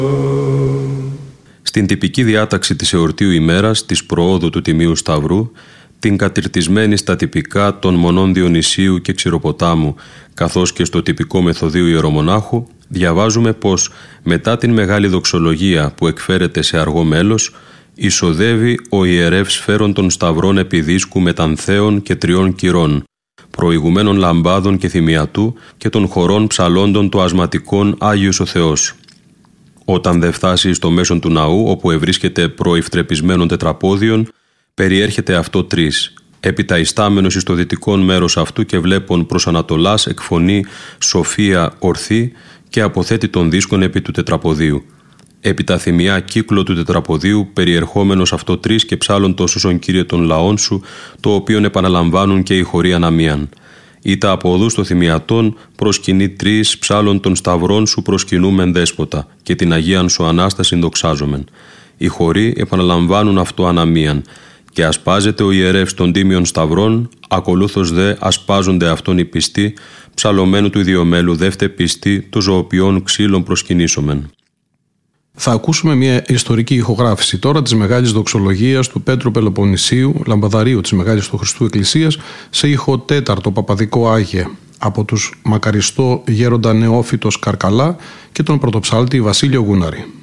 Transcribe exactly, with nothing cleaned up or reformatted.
Στην τυπική διάταξη της εορτίου ημέρας της προόδου του Τιμίου Σταυρού, την κατηρτισμένη στα τυπικά των Μονών Διονυσίου και Ξηροποτάμου, καθώς και στο τυπικό Μεθοδίου Ιερομονάχου, διαβάζουμε πως μετά την μεγάλη δοξολογία που εκφέρεται σε αργό μέλος, εισοδεύει ο ιερεύς φέρον των σταυρών επιδίσκου μετανθέων και τριών κυρών, προηγουμένων λαμπάδων και θυμιατού και των χορών ψαλόντων του ασματικών Άγιος ο Θεός. Όταν δε φτάσει στο μέσον του ναού, όπου ευρίσκεται προηφτρεπισμένων τετραπόδιων, περιέρχεται αυτό τρεις. Έπειτα ιστάμενος εις το δυτικόν μέρος αυτού και βλέπων προς Ανατολάς εκφωνεί Σοφία ορθή και αποθέτει τον δίσκον επί του τετραποδίου. Έπειτα θυμιά κύκλο του τετραποδίου, περιερχόμενος αυτό τρεις και ψάλλον το σώσον Κύριε των λαών σου, το οποίον επαναλαμβάνουν και οι χωροί αναμίαν. Ήτα από οδούς το θυμιατόν προσκυνεί τρεις ψάλλον των σταυρών σου προσκυνούμεν δέσποτα και την Αγίαν σου Ανάστασιν δοξάζομεν. Οι χωροί επαναλαμβάνουν αυτό αναμίαν και ασπάζεται ο ιερεύς των τίμιων σταυρών, ακολούθως δε ασπάζονται αυτόν οι πιστοί, ψαλωμένου του ιδιομέλου δεύτε πιστοί, το ζωοποιών ξύλων προσκυνήσομεν. Θα ακούσουμε μια ιστορική ηχογράφηση τώρα της Μεγάλης Δοξολογίας του Πέτρου Πελοποννησίου, λαμπαδαρίου της Μεγάλης του Χριστού Εκκλησίας, σε ήχο τέταρτο παπαδικό Άγιε, από τους μακαριστό γέροντα Νεόφυτος Καρκαλά και τον πρωτοψάλτη Βασίλειο Γούναρη.